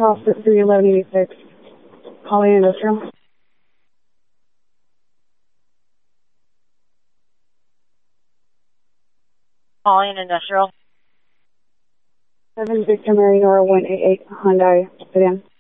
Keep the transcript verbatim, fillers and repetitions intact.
Cross at three eleven eighty-six. Holly Industrial. Holly Industrial. seven Victor Mary Nora one eight eight Hyundai sedan.